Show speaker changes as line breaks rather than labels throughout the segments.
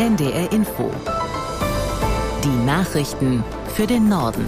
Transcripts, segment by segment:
NDR Info. Die Nachrichten für den Norden.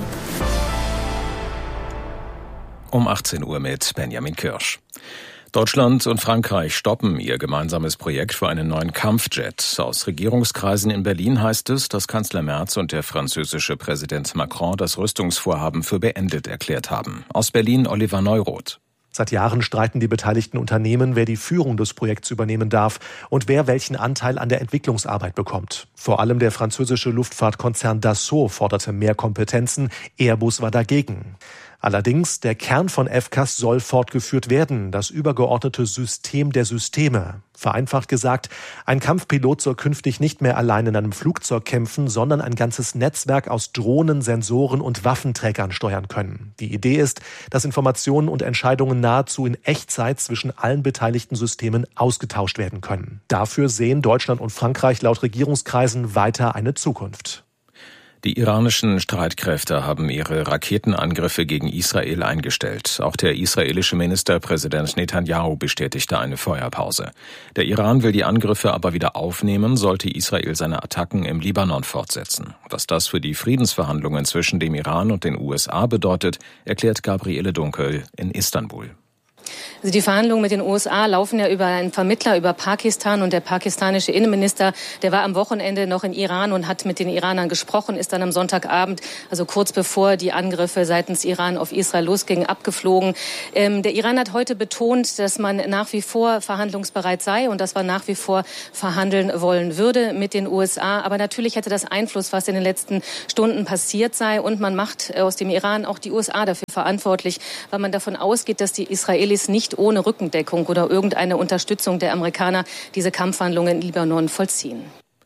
Um 18 Uhr mit Benjamin Kirsch. Deutschland und Frankreich stoppen ihr gemeinsames Projekt für einen neuen Kampfjet. Aus Regierungskreisen in Berlin heißt es, dass Kanzler Merz und der französische Präsident Macron das Rüstungsvorhaben für beendet erklärt haben. Aus Berlin Oliver Neuroth.
Seit Jahren streiten die beteiligten Unternehmen, wer die Führung des Projekts übernehmen darf und wer welchen Anteil an der Entwicklungsarbeit bekommt. Vor allem der französische Luftfahrtkonzern Dassault forderte mehr Kompetenzen, Airbus war dagegen. Allerdings, der Kern von FCAS soll fortgeführt werden, das übergeordnete System der Systeme. Vereinfacht gesagt, ein Kampfpilot soll künftig nicht mehr allein in einem Flugzeug kämpfen, sondern ein ganzes Netzwerk aus Drohnen, Sensoren und Waffenträgern steuern können. Die Idee ist, dass Informationen und Entscheidungen nahezu in Echtzeit zwischen allen beteiligten Systemen ausgetauscht werden können. Dafür sehen Deutschland und Frankreich laut Regierungskreisen weiter eine Zukunft.
Die iranischen Streitkräfte haben ihre Raketenangriffe gegen Israel eingestellt. Auch der israelische Ministerpräsident Netanyahu bestätigte eine Feuerpause. Der Iran will die Angriffe aber wieder aufnehmen, sollte Israel seine Attacken im Libanon fortsetzen. Was das für die Friedensverhandlungen zwischen dem Iran und den USA bedeutet, erklärt Gabriele Dunkel in Istanbul.
Also die Verhandlungen mit den USA laufen ja über einen Vermittler, über Pakistan, und der pakistanische Innenminister, der war am Wochenende noch in Iran und hat mit den Iranern gesprochen, ist dann am Sonntagabend, also kurz bevor die Angriffe seitens Iran auf Israel losgingen, abgeflogen. Der Iran hat heute betont, dass man nach wie vor verhandlungsbereit sei und dass man nach wie vor verhandeln wollen würde mit den USA. Aber natürlich hätte das Einfluss, was in den letzten Stunden passiert sei, und man macht aus dem Iran auch die USA dafür verantwortlich, weil man davon ausgeht, dass die Israelis nicht ohne Rückendeckung oder irgendeine Unterstützung der Amerikaner diese Kampfhandlungen in Libanon vollziehen.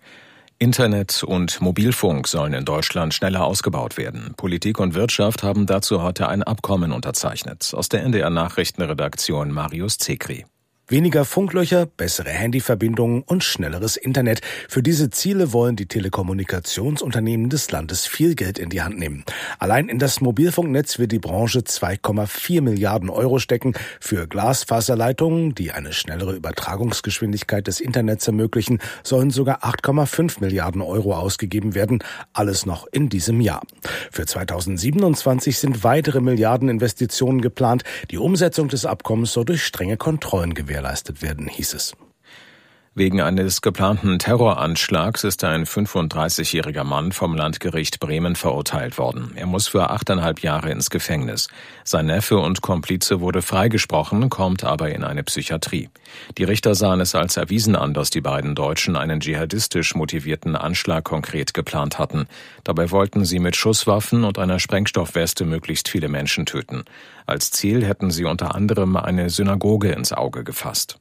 Internet und Mobilfunk sollen in Deutschland schneller ausgebaut werden. Politik und Wirtschaft haben dazu heute ein Abkommen unterzeichnet. Aus der NDR Nachrichtenredaktion Marius Zekri.
Weniger Funklöcher, bessere Handyverbindungen und schnelleres Internet. Für diese Ziele wollen die Telekommunikationsunternehmen des Landes viel Geld in die Hand nehmen. Allein in das Mobilfunknetz wird die Branche 2,4 Milliarden Euro stecken. Für Glasfaserleitungen, die eine schnellere Übertragungsgeschwindigkeit des Internets ermöglichen, sollen sogar 8,5 Milliarden Euro ausgegeben werden. Alles noch in diesem Jahr. Für 2027 sind weitere Milliardeninvestitionen geplant. Die Umsetzung des Abkommens soll durch strenge Kontrollen gewährleistet werden, hieß es.
Wegen eines geplanten Terroranschlags ist ein 35-jähriger Mann vom Landgericht Bremen verurteilt worden. Er muss für 8,5 Jahre ins Gefängnis. Sein Neffe und Komplize wurde freigesprochen, kommt aber in eine Psychiatrie. Die Richter sahen es als erwiesen an, dass die beiden Deutschen einen dschihadistisch motivierten Anschlag konkret geplant hatten. Dabei wollten sie mit Schusswaffen und einer Sprengstoffweste möglichst viele Menschen töten. Als Ziel hätten sie unter anderem eine Synagoge ins Auge gefasst.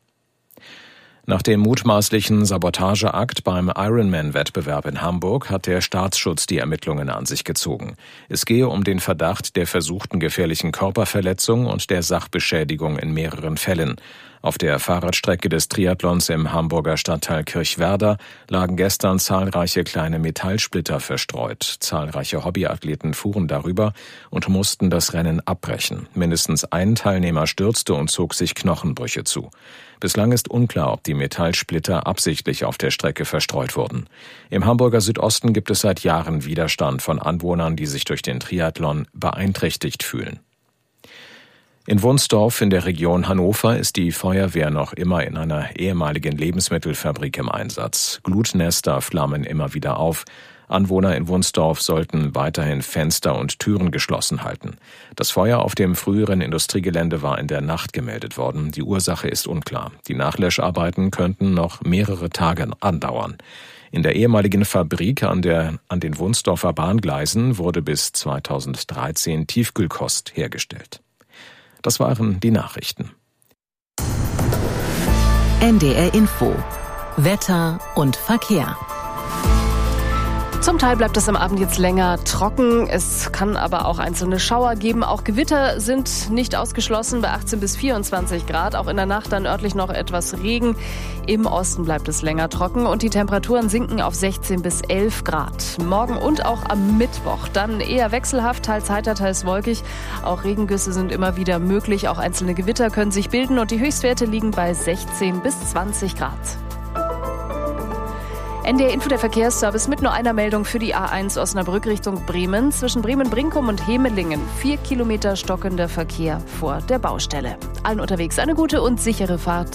Nach dem mutmaßlichen Sabotageakt beim Ironman-Wettbewerb in Hamburg hat der Staatsschutz die Ermittlungen an sich gezogen. Es gehe um den Verdacht der versuchten gefährlichen Körperverletzung und der Sachbeschädigung in mehreren Fällen. Auf der Fahrradstrecke des Triathlons im Hamburger Stadtteil Kirchwerder lagen gestern zahlreiche kleine Metallsplitter verstreut. Zahlreiche Hobbyathleten fuhren darüber und mussten das Rennen abbrechen. Mindestens ein Teilnehmer stürzte und zog sich Knochenbrüche zu. Bislang ist unklar, ob die Metallsplitter absichtlich auf der Strecke verstreut wurden. Im Hamburger Südosten gibt es seit Jahren Widerstand von Anwohnern, die sich durch den Triathlon beeinträchtigt fühlen. In Wunsdorf in der Region Hannover ist die Feuerwehr noch immer in einer ehemaligen Lebensmittelfabrik im Einsatz. Glutnester flammen immer wieder auf. Anwohner in Wunsdorf sollten weiterhin Fenster und Türen geschlossen halten. Das Feuer auf dem früheren Industriegelände war in der Nacht gemeldet worden. Die Ursache ist unklar. Die Nachlöscharbeiten könnten noch mehrere Tage andauern. In der ehemaligen Fabrik an den Wunsdorfer Bahngleisen wurde bis 2013 Tiefkühlkost hergestellt. Das waren die Nachrichten.
NDR Info. Wetter und Verkehr.
Zum Teil bleibt es am Abend jetzt länger trocken. Es kann aber auch einzelne Schauer geben. Auch Gewitter sind nicht ausgeschlossen bei 18 bis 24 Grad. Auch in der Nacht dann örtlich noch etwas Regen. Im Osten bleibt es länger trocken und die Temperaturen sinken auf 16 bis 11 Grad. Morgen und auch am Mittwoch dann eher wechselhaft, teils heiter, teils wolkig. Auch Regengüsse sind immer wieder möglich. Auch einzelne Gewitter können sich bilden und die Höchstwerte liegen bei 16 bis 20 Grad. NDR Info, der Verkehrsservice mit nur einer Meldung für die A1 Osnabrück Richtung Bremen. Zwischen Bremen-Brinkum und Hemelingen 4 Kilometer stockender Verkehr vor der Baustelle. Allen unterwegs eine gute und sichere Fahrt.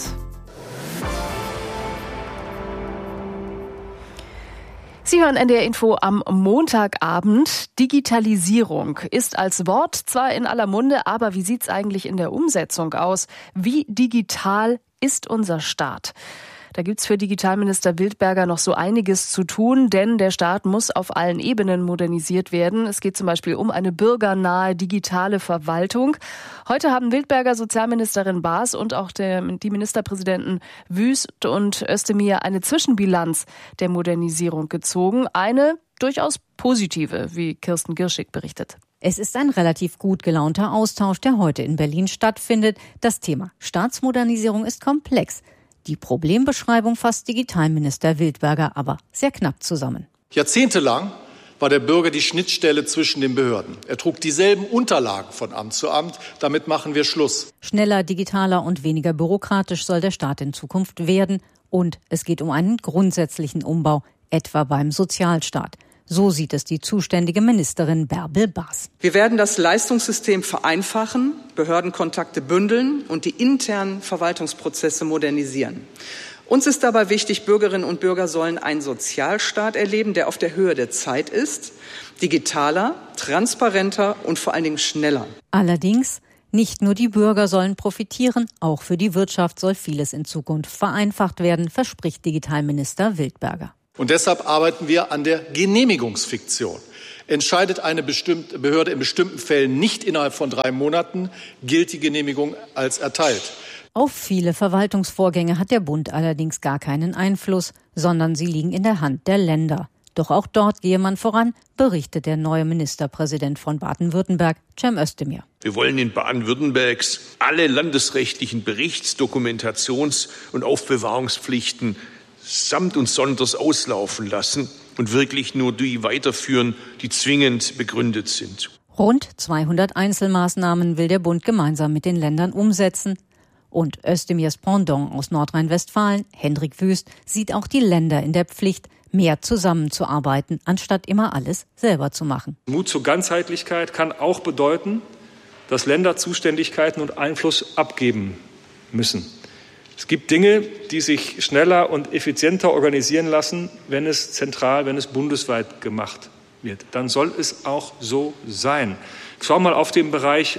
Sie hören NDR Info am Montagabend. Digitalisierung ist als Wort zwar in aller Munde, aber wie sieht's eigentlich in der Umsetzung aus? Wie digital ist unser Staat? Da gibt's für Digitalminister Wildberger noch so einiges zu tun, denn der Staat muss auf allen Ebenen modernisiert werden. Es geht zum Beispiel um eine bürgernahe digitale Verwaltung. Heute haben Wildberger, Sozialministerin Baas und auch die Ministerpräsidenten Wüst und Özdemir eine Zwischenbilanz der Modernisierung gezogen. Eine durchaus positive, wie Kirsten Girschig berichtet.
Es ist ein relativ gut gelaunter Austausch, der heute in Berlin stattfindet. Das Thema Staatsmodernisierung ist komplex. Die Problembeschreibung fasst Digitalminister Wildberger aber sehr knapp zusammen.
Jahrzehntelang war der Bürger die Schnittstelle zwischen den Behörden. Er trug dieselben Unterlagen von Amt zu Amt. Damit machen wir Schluss.
Schneller, digitaler und weniger bürokratisch soll der Staat in Zukunft werden. Und es geht um einen grundsätzlichen Umbau, etwa beim Sozialstaat. So sieht es die zuständige Ministerin Bärbel Baas.
Wir werden das Leistungssystem vereinfachen, Behördenkontakte bündeln und die internen Verwaltungsprozesse modernisieren. Uns ist dabei wichtig, Bürgerinnen und Bürger sollen einen Sozialstaat erleben, der auf der Höhe der Zeit ist, digitaler, transparenter und vor allen Dingen schneller.
Allerdings, nicht nur die Bürger sollen profitieren, auch für die Wirtschaft soll vieles in Zukunft vereinfacht werden, verspricht Digitalminister Wildberger.
Und deshalb arbeiten wir an der Genehmigungsfiktion. Entscheidet eine bestimmte Behörde in bestimmten Fällen nicht innerhalb von 3 Monaten, gilt die Genehmigung als erteilt.
Auf viele Verwaltungsvorgänge hat der Bund allerdings gar keinen Einfluss, sondern sie liegen in der Hand der Länder. Doch auch dort gehe man voran, berichtet der neue Ministerpräsident von Baden-Württemberg, Cem Özdemir.
Wir wollen in Baden-Württembergs alle landesrechtlichen Berichts-, Dokumentations- und Aufbewahrungspflichten samt und sonders auslaufen lassen und wirklich nur die weiterführen, die zwingend begründet sind.
Rund 200 Einzelmaßnahmen will der Bund gemeinsam mit den Ländern umsetzen. Und Özdemirs Pendant aus Nordrhein-Westfalen, Hendrik Wüst, sieht auch die Länder in der Pflicht, mehr zusammenzuarbeiten, anstatt immer alles selber zu machen.
Mut zur Ganzheitlichkeit kann auch bedeuten, dass Länder Zuständigkeiten und Einfluss abgeben müssen. Es gibt Dinge, die sich schneller und effizienter organisieren lassen, wenn es bundesweit gemacht wird. Dann soll es auch so sein. Schau mal auf den Bereich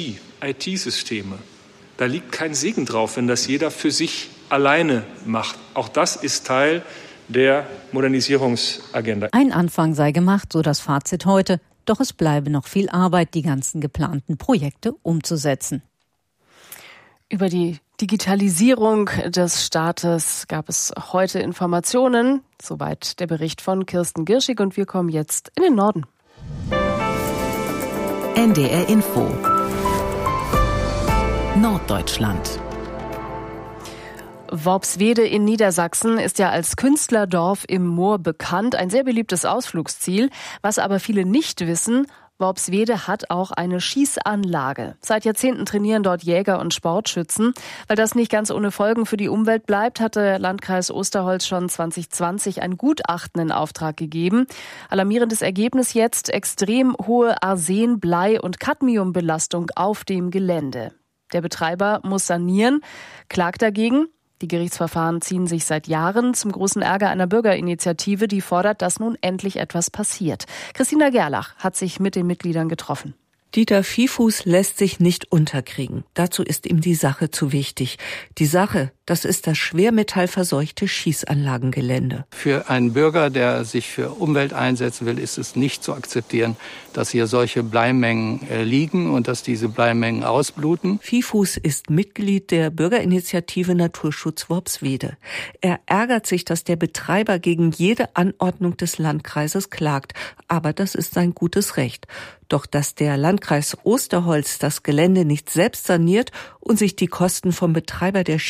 IT-Systeme. Da liegt kein Segen drauf, wenn das jeder für sich alleine macht. Auch das ist Teil der Modernisierungsagenda.
Ein Anfang sei gemacht, so das Fazit heute. Doch es bleibe noch viel Arbeit, die ganzen geplanten Projekte umzusetzen.
Über die Digitalisierung des Staates gab es heute Informationen. Soweit der Bericht von Kirsten Girschig und wir kommen jetzt in den Norden.
NDR Info Norddeutschland.
Worpswede in Niedersachsen ist ja als Künstlerdorf im Moor bekannt, ein sehr beliebtes Ausflugsziel. Was aber viele nicht wissen, Worpswede hat auch eine Schießanlage. Seit Jahrzehnten trainieren dort Jäger und Sportschützen. Weil das nicht ganz ohne Folgen für die Umwelt bleibt, hatte Landkreis Osterholz schon 2020 ein Gutachten in Auftrag gegeben. Alarmierendes Ergebnis jetzt: extrem hohe Arsen-, Blei- und Cadmiumbelastung auf dem Gelände. Der Betreiber muss sanieren, klagt dagegen. Die Gerichtsverfahren ziehen sich seit Jahren, zum großen Ärger einer Bürgerinitiative, die fordert, dass nun endlich etwas passiert. Christina Gerlach hat sich mit den Mitgliedern getroffen.
Dieter Viehfuß lässt sich nicht unterkriegen. Dazu ist ihm die Sache zu wichtig. Die Sache, das ist das schwermetallverseuchte Schießanlagengelände.
Für einen Bürger, der sich für Umwelt einsetzen will, ist es nicht zu akzeptieren, dass hier solche Bleimengen liegen und dass diese Bleimengen ausbluten.
Viehfuß ist Mitglied der Bürgerinitiative Naturschutz Worpswede. Er ärgert sich, dass der Betreiber gegen jede Anordnung des Landkreises klagt. Aber das ist sein gutes Recht. Doch dass der Landkreis Osterholz das Gelände nicht selbst saniert und sich die Kosten vom Betreiber der Schießanlage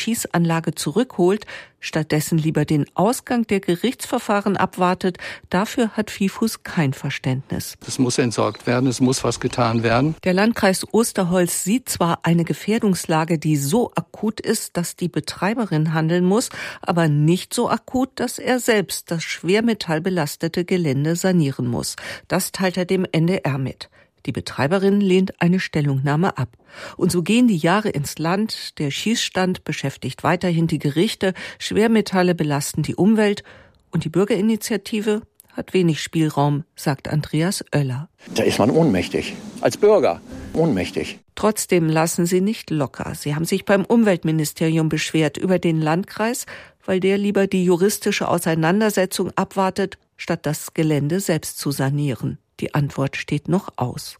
Geldanlage zurückholt, stattdessen lieber den Ausgang der Gerichtsverfahren abwartet, dafür hat Fifus kein Verständnis.
Es muss entsorgt werden, es muss was getan werden.
Der Landkreis Osterholz sieht zwar eine Gefährdungslage, die so akut ist, dass die Betreiberin handeln muss, aber nicht so akut, dass er selbst das schwermetallbelastete Gelände sanieren muss. Das teilt er dem NDR mit. Die Betreiberin lehnt eine Stellungnahme ab. Und so gehen die Jahre ins Land, der Schießstand beschäftigt weiterhin die Gerichte, Schwermetalle belasten die Umwelt und die Bürgerinitiative hat wenig Spielraum, sagt Andreas Oeller.
Da ist man ohnmächtig, als Bürger ohnmächtig.
Trotzdem lassen sie nicht locker. Sie haben sich beim Umweltministerium beschwert über den Landkreis, weil der lieber die juristische Auseinandersetzung abwartet, statt das Gelände selbst zu sanieren. Die Antwort steht noch aus.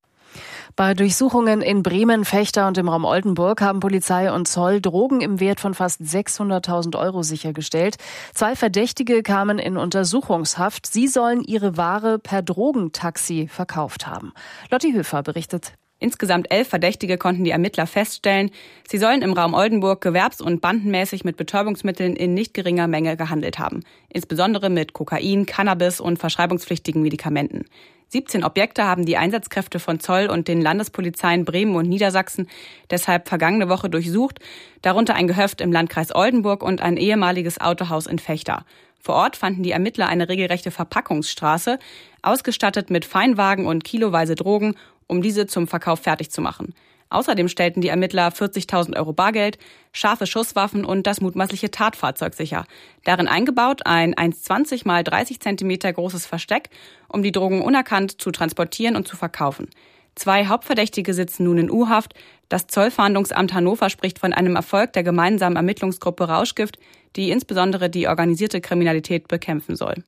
Bei Durchsuchungen in Bremen, Vechta und im Raum Oldenburg haben Polizei und Zoll Drogen im Wert von fast 600.000 € sichergestellt. 2 Verdächtige kamen in Untersuchungshaft. Sie sollen ihre Ware per Drogentaxi verkauft haben. Lotti Höfer berichtet.
Insgesamt 11 Verdächtige konnten die Ermittler feststellen. Sie sollen im Raum Oldenburg gewerbs- und bandenmäßig mit Betäubungsmitteln in nicht geringer Menge gehandelt haben. Insbesondere mit Kokain, Cannabis und verschreibungspflichtigen Medikamenten. 17 Objekte haben die Einsatzkräfte von Zoll und den Landespolizeien Bremen und Niedersachsen deshalb vergangene Woche durchsucht, darunter ein Gehöft im Landkreis Oldenburg und ein ehemaliges Autohaus in Vechta. Vor Ort fanden die Ermittler eine regelrechte Verpackungsstraße, ausgestattet mit Feinwagen und kiloweise Drogen, um diese zum Verkauf fertig zu machen. Außerdem stellten die Ermittler 40.000 € Bargeld, scharfe Schusswaffen und das mutmaßliche Tatfahrzeug sicher. Darin eingebaut ein 1,20 x 30 cm großes Versteck, um die Drogen unerkannt zu transportieren und zu verkaufen. 2 Hauptverdächtige sitzen nun in U-Haft. Das Zollfahndungsamt Hannover spricht von einem Erfolg der gemeinsamen Ermittlungsgruppe Rauschgift, die insbesondere die organisierte Kriminalität bekämpfen soll.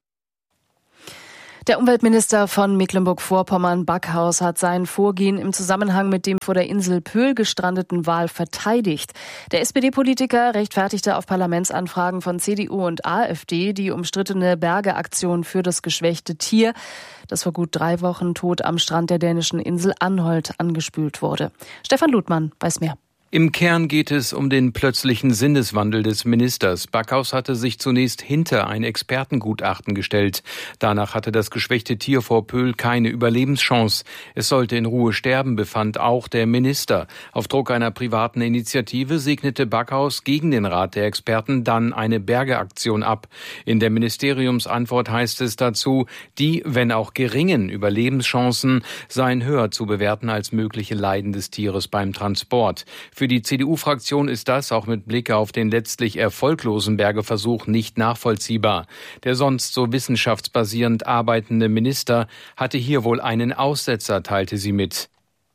Der Umweltminister von Mecklenburg-Vorpommern, Backhaus, hat sein Vorgehen im Zusammenhang mit dem vor der Insel Pöhl gestrandeten Wal verteidigt. Der SPD-Politiker rechtfertigte auf Parlamentsanfragen von CDU und AfD die umstrittene Bergeaktion für das geschwächte Tier, das vor gut 3 Wochen tot am Strand der dänischen Insel Anholt angespült wurde. Stefan Ludmann weiß mehr.
Im Kern geht es um den plötzlichen Sinneswandel des Ministers. Backhaus hatte sich zunächst hinter ein Expertengutachten gestellt. Danach hatte das geschwächte Tier vor Pöhl keine Überlebenschance. Es sollte in Ruhe sterben, befand auch der Minister. Auf Druck einer privaten Initiative segnete Backhaus gegen den Rat der Experten dann eine Bergeaktion ab. In der Ministeriumsantwort heißt es dazu, die, wenn auch geringen Überlebenschancen, seien höher zu bewerten als mögliche Leiden des Tieres beim Transport. Für die CDU-Fraktion ist das auch mit Blick auf den letztlich erfolglosen Bergeversuch nicht nachvollziehbar. Der sonst so wissenschaftsbasierend arbeitende Minister hatte hier wohl einen Aussetzer, teilte sie mit.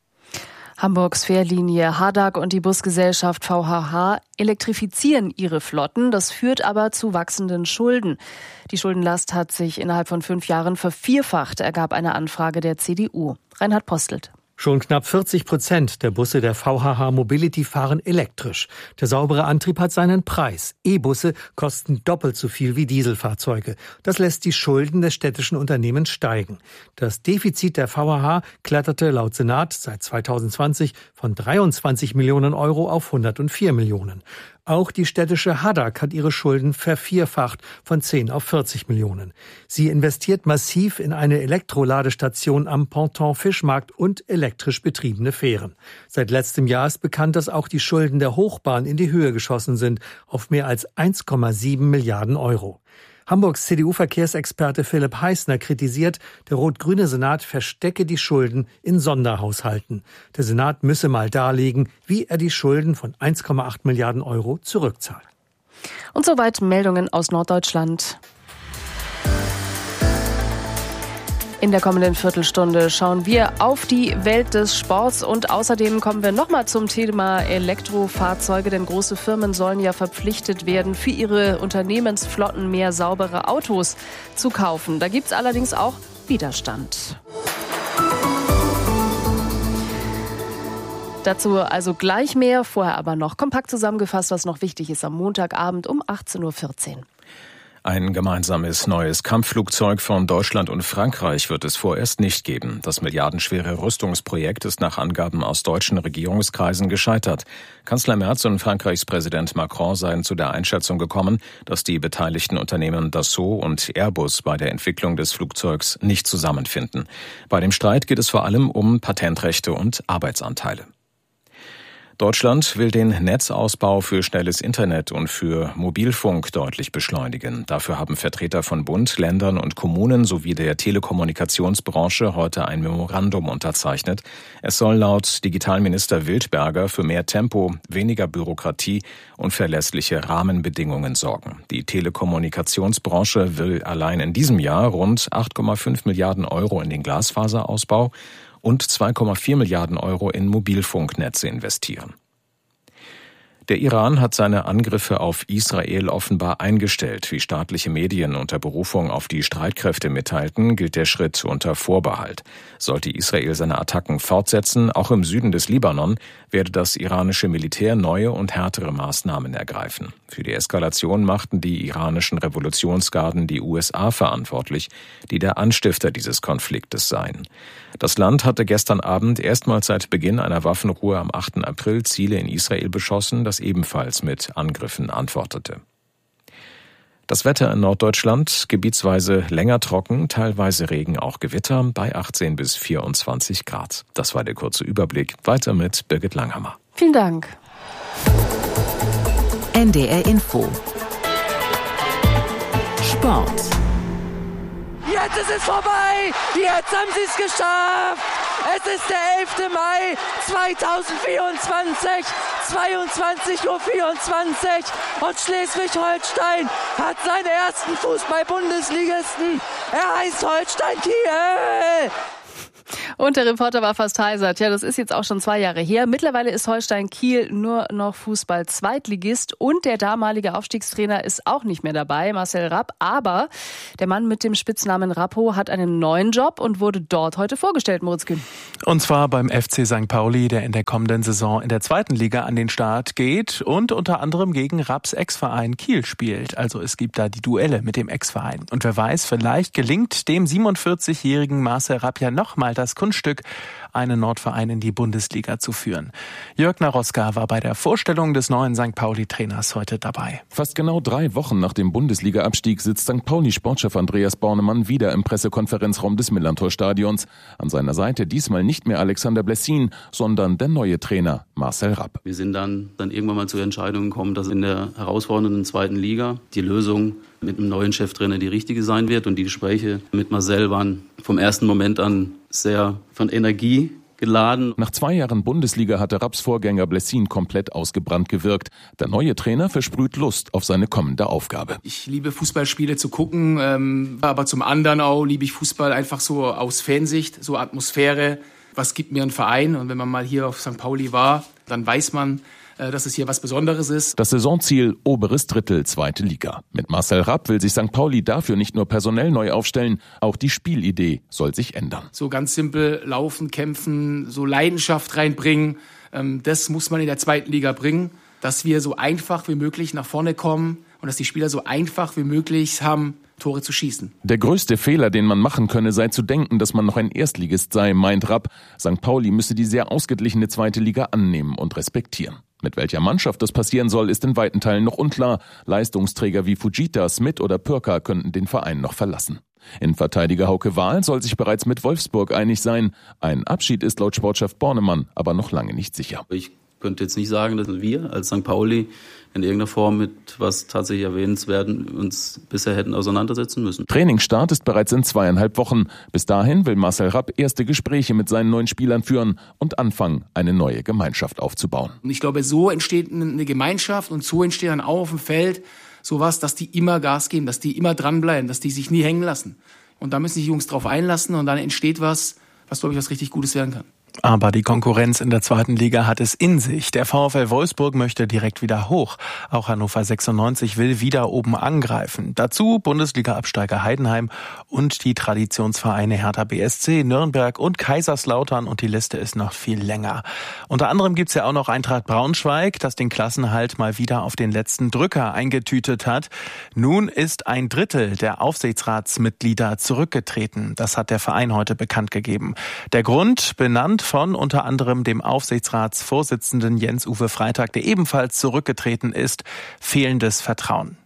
Hamburgs Fährlinie Hadag und die Busgesellschaft VHH elektrifizieren ihre Flotten. Das führt aber zu wachsenden Schulden. Die Schuldenlast hat sich innerhalb von 5 Jahren vervierfacht, ergab eine Anfrage der CDU. Reinhard Postelt.
Schon knapp 40% der Busse der VHH Mobility fahren elektrisch. Der saubere Antrieb hat seinen Preis. E-Busse kosten doppelt so viel wie Dieselfahrzeuge. Das lässt die Schulden des städtischen Unternehmens steigen. Das Defizit der VHH kletterte laut Senat seit 2020 von 23 Millionen € auf 104 Millionen. Auch die städtische Hadag hat ihre Schulden vervierfacht von 10 auf 40 Millionen. Sie investiert massiv in eine Elektroladestation am Ponton-Fischmarkt und elektrisch betriebene Fähren. Seit letztem Jahr ist bekannt, dass auch die Schulden der Hochbahn in die Höhe geschossen sind, auf mehr als 1,7 Milliarden €. Hamburgs CDU-Verkehrsexperte Philipp Heißner kritisiert, der rot-grüne Senat verstecke die Schulden in Sonderhaushalten. Der Senat müsse mal darlegen, wie er die Schulden von 1,8 Milliarden € zurückzahlt.
Und soweit Meldungen aus Norddeutschland. In der kommenden Viertelstunde schauen wir auf die Welt des Sports und außerdem kommen wir nochmal zum Thema Elektrofahrzeuge, denn große Firmen sollen ja verpflichtet werden, für ihre Unternehmensflotten mehr saubere Autos zu kaufen. Da gibt es allerdings auch Widerstand. Dazu also gleich mehr, vorher aber noch kompakt zusammengefasst, was noch wichtig ist am Montagabend um 18:14 Uhr.
Ein gemeinsames neues Kampfflugzeug von Deutschland und Frankreich wird es vorerst nicht geben. Das milliardenschwere Rüstungsprojekt ist nach Angaben aus deutschen Regierungskreisen gescheitert. Kanzler Merz und Frankreichs Präsident Macron seien zu der Einschätzung gekommen, dass die beteiligten Unternehmen Dassault und Airbus bei der Entwicklung des Flugzeugs nicht zusammenfinden. Bei dem Streit geht es vor allem um Patentrechte und Arbeitsanteile. Deutschland will den Netzausbau für schnelles Internet und für Mobilfunk deutlich beschleunigen. Dafür haben Vertreter von Bund, Ländern und Kommunen sowie der Telekommunikationsbranche heute ein Memorandum unterzeichnet. Es soll laut Digitalminister Wildberger für mehr Tempo, weniger Bürokratie und verlässliche Rahmenbedingungen sorgen. Die Telekommunikationsbranche will allein in diesem Jahr rund 8,5 Milliarden Euro in den Glasfaserausbau und 2,4 Milliarden Euro in Mobilfunknetze investieren. Der Iran hat seine Angriffe auf Israel offenbar eingestellt. Wie staatliche Medien unter Berufung auf die Streitkräfte mitteilten, gilt der Schritt unter Vorbehalt. Sollte Israel seine Attacken fortsetzen, auch im Süden des Libanon, werde das iranische Militär neue und härtere Maßnahmen ergreifen. Für die Eskalation machten die iranischen Revolutionsgarden die USA verantwortlich, die der Anstifter dieses Konfliktes seien. Das Land hatte gestern Abend erstmals seit Beginn einer Waffenruhe am 8. April Ziele in Israel beschossen, das ebenfalls mit Angriffen antwortete. Das Wetter in Norddeutschland, gebietsweise länger trocken, teilweise Regen, auch Gewitter, bei 18 bis 24 Grad. Das war der kurze Überblick. Weiter mit Birgit Langhammer.
Vielen Dank.
NDR Info. Sport.
Jetzt ist es vorbei! Jetzt haben sie es geschafft! Es ist der 11. Mai 2024, 22:24 Uhr und Schleswig-Holstein hat seinen ersten Fußball-Bundesligisten. Er heißt Holstein Kiel!
Und der Reporter war fast heiser. Tja, das ist jetzt auch schon 2 Jahre her. Mittlerweile ist Holstein Kiel nur noch Fußball-Zweitligist und der damalige Aufstiegstrainer ist auch nicht mehr dabei, Marcel Rapp. Aber der Mann mit dem Spitznamen Rappo hat einen neuen Job und wurde dort heute vorgestellt, Moritz Kühn.
Und zwar beim FC St. Pauli, der in der kommenden Saison in der 2. Liga an den Start geht und unter anderem gegen Rapps Ex-Verein Kiel spielt. Also es gibt da die Duelle mit dem Ex-Verein. Und wer weiß, vielleicht gelingt dem 47-jährigen Marcel Rapp ja nochmal das Kunststück, einen Nordverein in die Bundesliga zu führen. Jörg Naroska war bei der Vorstellung des neuen St. Pauli-Trainers heute dabei.
Fast genau 3 Wochen nach dem Bundesliga-Abstieg sitzt St. Pauli-Sportchef Andreas Bornemann wieder im Pressekonferenzraum des Millantor-Stadions. An seiner Seite diesmal nicht mehr Alexander Blessin, sondern der neue Trainer Marcel Rapp.
Wir sind dann irgendwann mal zur Entscheidung gekommen, dass in der herausfordernden 2. Liga die Lösung mit einem neuen Cheftrainer die richtige sein wird. Und die Gespräche mit Marcel waren vom ersten Moment an sehr von Energie geladen.
Nach 2 Jahren Bundesliga hatte Rapps Vorgänger Blessin komplett ausgebrannt gewirkt. Der neue Trainer versprüht Lust auf seine kommende Aufgabe.
Ich liebe Fußballspiele zu gucken, aber zum anderen auch liebe ich Fußball einfach so aus Fansicht, so Atmosphäre. Was gibt mir ein Verein? Und wenn man mal hier auf St. Pauli war, dann weiß man, dass es hier was Besonderes ist.
Das Saisonziel oberes Drittel 2. Liga. Mit Marcel Rapp will sich St. Pauli dafür nicht nur personell neu aufstellen, auch die Spielidee soll sich ändern.
So ganz simpel laufen, kämpfen, so Leidenschaft reinbringen, das muss man in der 2. Liga bringen, dass wir so einfach wie möglich nach vorne kommen und dass die Spieler so einfach wie möglich haben, Tore zu schießen.
Der größte Fehler, den man machen könne, sei zu denken, dass man noch ein Erstligist sei, meint Rapp. St. Pauli müsse die sehr ausgeglichene 2. Liga annehmen und respektieren. Mit welcher Mannschaft das passieren soll, ist in weiten Teilen noch unklar. Leistungsträger wie Fujita, Smith oder Pürker könnten den Verein noch verlassen. Innenverteidiger Hauke Wahl soll sich bereits mit Wolfsburg einig sein. Ein Abschied ist laut Sportchef Bornemann aber noch lange nicht sicher.
Ich könnte jetzt nicht sagen, dass wir als St. Pauli in irgendeiner Form mit was tatsächlich erwähnenswerten uns bisher hätten auseinandersetzen müssen.
Trainingsstart ist bereits in 2,5 Wochen. Bis dahin will Marcel Rapp erste Gespräche mit seinen neuen Spielern führen und anfangen, eine neue Gemeinschaft aufzubauen.
Und ich glaube, so entsteht eine Gemeinschaft und so entsteht dann auch auf dem Feld sowas, dass die immer Gas geben, dass die immer dranbleiben, dass die sich nie hängen lassen. Und da müssen sich die Jungs drauf einlassen und dann entsteht was, glaube ich, was richtig Gutes werden kann.
Aber die Konkurrenz in der zweiten Liga hat es in sich. Der VfL Wolfsburg möchte direkt wieder hoch. Auch Hannover 96 will wieder oben angreifen. Dazu Bundesliga-Absteiger Heidenheim und die Traditionsvereine Hertha BSC, Nürnberg und Kaiserslautern. Und die Liste ist noch viel länger. Unter anderem gibt's ja auch noch Eintracht Braunschweig, das den Klassenerhalt mal wieder auf den letzten Drücker eingetütet hat. Nun ist ein Drittel der Aufsichtsratsmitglieder zurückgetreten. Das hat der Verein heute bekannt gegeben. Der Grund benannt von unter anderem dem Aufsichtsratsvorsitzenden Jens-Uwe Freitag, der ebenfalls zurückgetreten ist, fehlendes Vertrauen.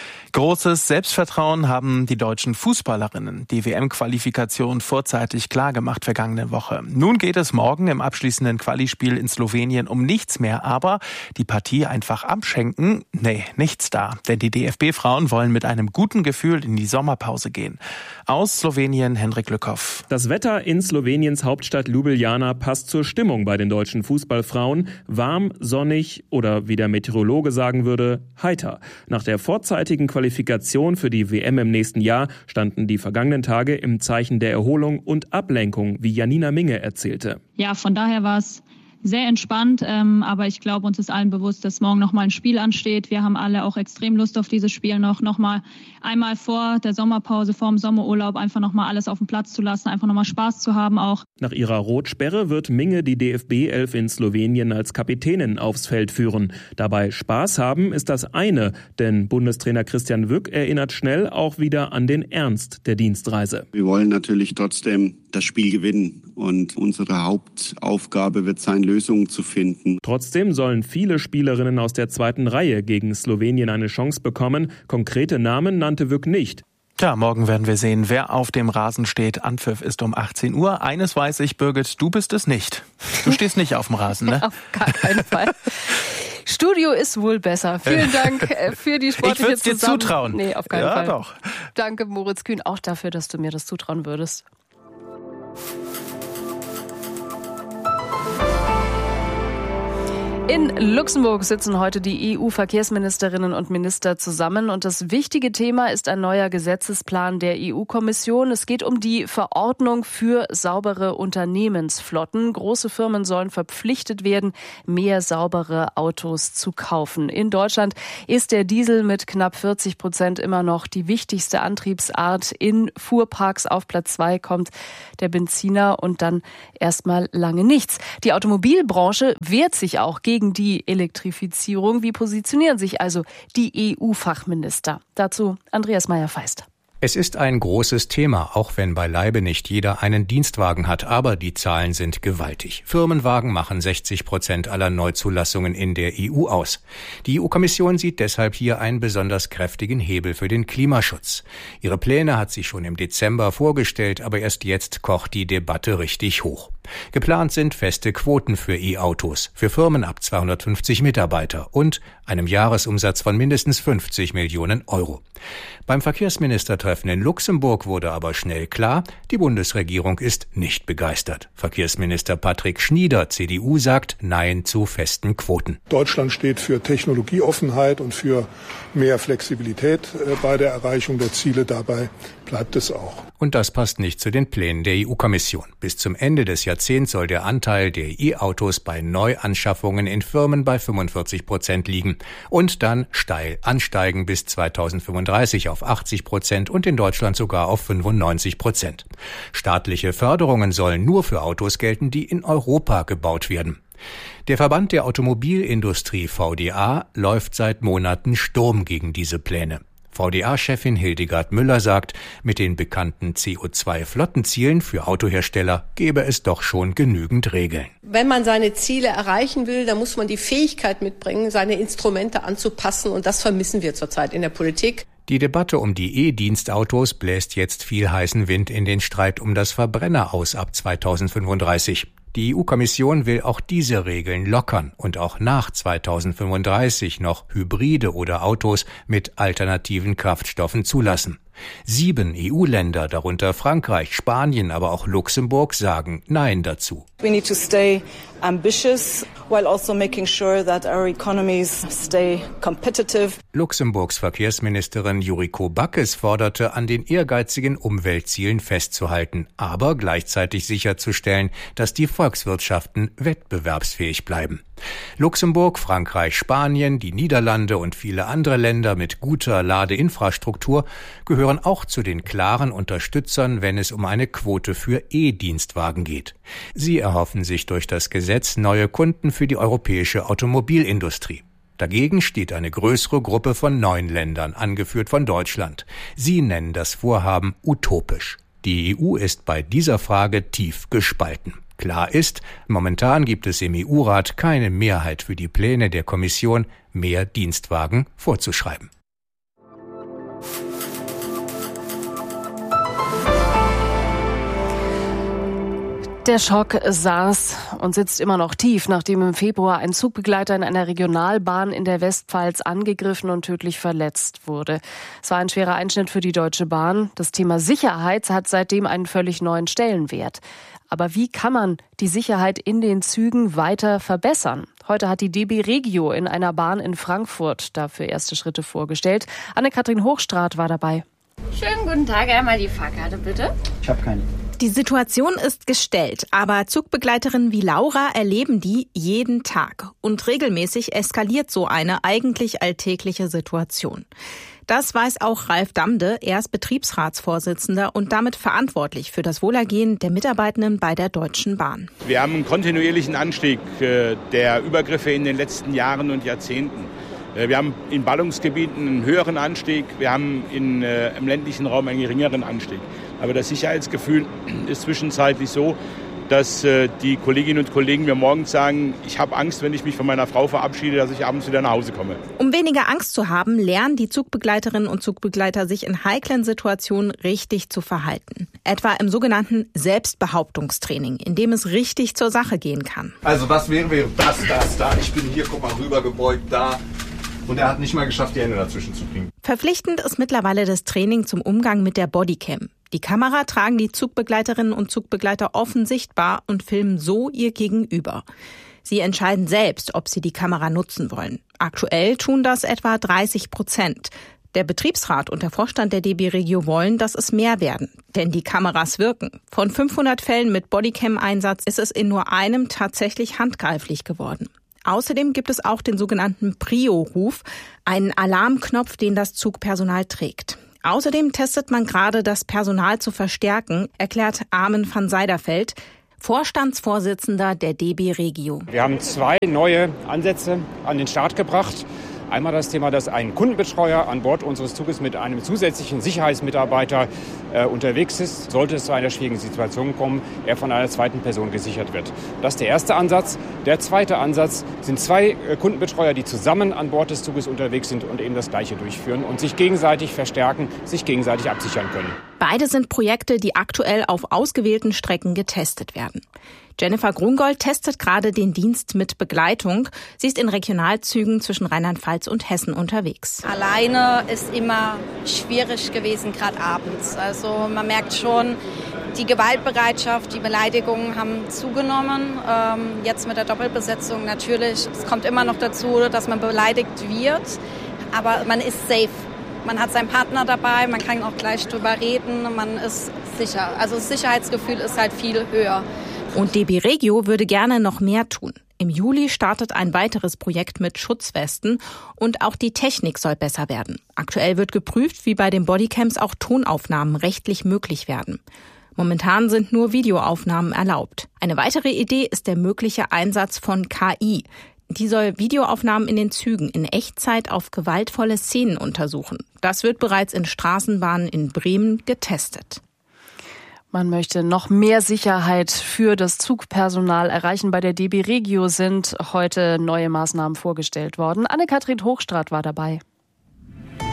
Großes Selbstvertrauen haben die deutschen Fußballerinnen. Die WM-Qualifikation vorzeitig klargemacht vergangene Woche. Nun geht es morgen im abschließenden Qualispiel in Slowenien um nichts mehr. Aber die Partie einfach abschenken? Nee, nichts da. Denn die DFB-Frauen wollen mit einem guten Gefühl in die Sommerpause gehen. Aus Slowenien, Henrik Lückhoff.
Das Wetter in Sloweniens Hauptstadt Ljubljana passt zur Stimmung bei den deutschen Fußballfrauen. Warm, sonnig oder wie der Meteorologe sagen würde, heiter. Nach der vorzeitigen Qualifikation für die WM im nächsten Jahr standen die vergangenen Tage im Zeichen der Erholung und Ablenkung, wie Janina Minge erzählte.
Ja, von daher war es sehr entspannt, aber ich glaube, uns ist allen bewusst, dass morgen nochmal ein Spiel ansteht. Wir haben alle auch extrem Lust auf dieses Spiel nochmal einmal vor der Sommerpause, vor dem Sommerurlaub, einfach nochmal alles auf den Platz zu lassen, einfach nochmal Spaß zu haben auch.
Nach ihrer Rotsperre wird Minge die DFB-11 in Slowenien als Kapitänin aufs Feld führen. Dabei Spaß haben ist das eine, denn Bundestrainer Christian Wück erinnert schnell auch wieder an den Ernst der Dienstreise.
Wir wollen natürlich trotzdem das Spiel gewinnen und unsere Hauptaufgabe wird sein, Lösungen zu finden.
Trotzdem sollen viele Spielerinnen aus der zweiten Reihe gegen Slowenien eine Chance bekommen. Konkrete Namen nannte Wück nicht.
Tja, morgen werden wir sehen, wer auf dem Rasen steht. Anpfiff ist um 18 Uhr. Eines weiß ich, Birgit, du bist es nicht. Du stehst nicht auf dem Rasen, ne?
Auf gar keinen Fall. Studio ist wohl besser. Vielen Dank für die sportliche
Ich würde es dir zutrauen.
Nee, auf keinen Fall.
Ja, doch.
Danke, Moritz Kühn, auch dafür, dass du mir das zutrauen würdest. In Luxemburg sitzen heute die EU-Verkehrsministerinnen und Minister zusammen und das wichtige Thema ist ein neuer Gesetzesplan der EU-Kommission. Es geht um die Verordnung für saubere Unternehmensflotten. Große Firmen sollen verpflichtet werden, mehr saubere Autos zu kaufen. In Deutschland ist der Diesel mit knapp 40% immer noch die wichtigste Antriebsart. In Fuhrparks auf Platz 2 kommt der Benziner und dann erstmal lange nichts. Die Automobilbranche wehrt sich auch gegen die Elektrifizierung. Wie positionieren sich also die EU-Fachminister? Dazu Andreas Meyer-Feist.
Es ist ein großes Thema, auch wenn beileibe nicht jeder einen Dienstwagen hat, aber die Zahlen sind gewaltig. Firmenwagen machen 60% aller Neuzulassungen in der EU aus. Die EU-Kommission sieht deshalb hier einen besonders kräftigen Hebel für den Klimaschutz. Ihre Pläne hat sie schon im Dezember vorgestellt, aber erst jetzt kocht die Debatte richtig hoch. Geplant sind feste Quoten für E-Autos, für Firmen ab 250 Mitarbeiter und einem Jahresumsatz von mindestens 50 Millionen Euro. Beim Verkehrsministertreffen in Luxemburg wurde aber schnell klar, die Bundesregierung ist nicht begeistert. Verkehrsminister Patrick Schnieder, CDU, sagt Nein zu festen Quoten.
Deutschland steht für Technologieoffenheit und für mehr Flexibilität bei der Erreichung der Ziele. Dabei bleibt es auch.
Und das passt nicht zu den Plänen der EU-Kommission. Bis zum Ende des Jahrzehnts soll der Anteil der E-Autos bei Neuanschaffungen in Firmen bei 45% liegen und dann steil ansteigen bis 2035 auf 80% und in Deutschland sogar auf 95%. Staatliche Förderungen sollen nur für Autos gelten, die in Europa gebaut werden. Der Verband der Automobilindustrie VDA läuft seit Monaten Sturm gegen diese Pläne. VDA-Chefin Hildegard Müller sagt, mit den bekannten CO2-Flottenzielen für Autohersteller gäbe es doch schon genügend Regeln.
Wenn man seine Ziele erreichen will, dann muss man die Fähigkeit mitbringen, seine Instrumente anzupassen. Und das vermissen wir zurzeit in der Politik.
Die Debatte um die E-Dienstautos bläst jetzt viel heißen Wind in den Streit um das Verbrenner aus ab 2035. Die EU-Kommission will auch diese Regeln lockern und auch nach 2035 noch Hybride oder Autos mit alternativen Kraftstoffen zulassen. 7 EU-Länder, darunter Frankreich, Spanien, aber auch Luxemburg, sagen Nein dazu.
We need to stay ambitious while also making sure that our economies stay competitive.
Luxemburgs Verkehrsministerin Yuriko Backes forderte, an den ehrgeizigen Umweltzielen festzuhalten, aber gleichzeitig sicherzustellen, dass die Volkswirtschaften wettbewerbsfähig bleiben. Luxemburg, Frankreich, Spanien, die Niederlande und viele andere Länder mit guter Ladeinfrastruktur gehören auch zu den klaren Unterstützern, wenn es um eine Quote für E-Dienstwagen geht. Sie erhoffen sich durch das Gesetz neue Kunden für die europäische Automobilindustrie. Dagegen steht eine größere Gruppe von 9 Ländern, angeführt von Deutschland. Sie nennen das Vorhaben utopisch. Die EU ist bei dieser Frage tief gespalten. Klar ist, momentan gibt es im EU-Rat keine Mehrheit für die Pläne der Kommission, mehr Dienstwagen vorzuschreiben.
Der Schock saß und sitzt immer noch tief, nachdem im Februar ein Zugbegleiter in einer Regionalbahn in der Westpfalz angegriffen und tödlich verletzt wurde. Es war ein schwerer Einschnitt für die Deutsche Bahn. Das Thema Sicherheit hat seitdem einen völlig neuen Stellenwert. Aber wie kann man die Sicherheit in den Zügen weiter verbessern? Heute hat die DB Regio in einer Bahn in Frankfurt dafür erste Schritte vorgestellt. Anne-Kathrin Hochstraat war dabei.
Schönen guten Tag, einmal die Fahrkarte bitte.
Ich habe keine.
Die Situation ist gestellt, aber Zugbegleiterinnen wie Laura erleben die jeden Tag. Und regelmäßig eskaliert so eine eigentlich alltägliche Situation. Das weiß auch Ralf Damde, er ist Betriebsratsvorsitzender und damit verantwortlich für das Wohlergehen der Mitarbeitenden bei der Deutschen Bahn.
Wir haben einen kontinuierlichen Anstieg der Übergriffe in den letzten Jahren und Jahrzehnten. Wir haben in Ballungsgebieten einen höheren Anstieg, wir haben im ländlichen Raum einen geringeren Anstieg. Aber das Sicherheitsgefühl ist zwischenzeitlich so, dass die Kolleginnen und Kollegen mir morgens sagen, ich habe Angst, wenn ich mich von meiner Frau verabschiede, dass ich abends wieder nach Hause komme.
Um weniger Angst zu haben, lernen die Zugbegleiterinnen und Zugbegleiter sich in heiklen Situationen richtig zu verhalten. Etwa im sogenannten Selbstbehauptungstraining, in dem es richtig zur Sache gehen kann.
Also was wäre das, da, ich bin hier, guck mal, rübergebeugt, da. Und er hat nicht mal geschafft, die Hände dazwischen zu kriegen.
Verpflichtend ist mittlerweile das Training zum Umgang mit der Bodycam. Die Kamera tragen die Zugbegleiterinnen und Zugbegleiter offen sichtbar und filmen so ihr Gegenüber. Sie entscheiden selbst, ob sie die Kamera nutzen wollen. Aktuell tun das etwa 30%. Der Betriebsrat und der Vorstand der DB Regio wollen, dass es mehr werden. Denn die Kameras wirken. Von 500 Fällen mit Bodycam-Einsatz ist es in nur einem tatsächlich handgreiflich geworden. Außerdem gibt es auch den sogenannten Prio-Ruf, einen Alarmknopf, den das Zugpersonal trägt. Außerdem testet man gerade, das Personal zu verstärken, erklärt Armin van Seiderfeld, Vorstandsvorsitzender der DB Regio.
Wir haben 2 neue Ansätze an den Start gebracht. Einmal das Thema, dass ein Kundenbetreuer an Bord unseres Zuges mit einem zusätzlichen Sicherheitsmitarbeiter unterwegs ist. Sollte es zu einer schwierigen Situation kommen, er von einer zweiten Person gesichert wird. Das ist der erste Ansatz. Der zweite Ansatz sind 2 Kundenbetreuer, die zusammen an Bord des Zuges unterwegs sind und eben das Gleiche durchführen und sich gegenseitig verstärken, sich gegenseitig absichern können.
Beide sind Projekte, die aktuell auf ausgewählten Strecken getestet werden. Jennifer Grungold testet gerade den Dienst mit Begleitung. Sie ist in Regionalzügen zwischen Rheinland-Pfalz und Hessen unterwegs.
Alleine ist immer schwierig gewesen, gerade abends. Also man merkt schon, die Gewaltbereitschaft, die Beleidigungen haben zugenommen. Jetzt mit der Doppelbesetzung natürlich. Es kommt immer noch dazu, dass man beleidigt wird, aber man ist safe. Man hat seinen Partner dabei, man kann auch gleich drüber reden, man ist sicher. Also das Sicherheitsgefühl ist halt viel höher.
Und DB Regio würde gerne noch mehr tun. Im Juli startet ein weiteres Projekt mit Schutzwesten und auch die Technik soll besser werden. Aktuell wird geprüft, wie bei den Bodycams auch Tonaufnahmen rechtlich möglich werden. Momentan sind nur Videoaufnahmen erlaubt. Eine weitere Idee ist der mögliche Einsatz von KI. Die soll Videoaufnahmen in den Zügen in Echtzeit auf gewaltvolle Szenen untersuchen. Das wird bereits in Straßenbahnen in Bremen getestet.
Man möchte noch mehr Sicherheit für das Zugpersonal erreichen. Bei der DB Regio sind heute neue Maßnahmen vorgestellt worden. Anne-Kathrin Hochstraat war dabei.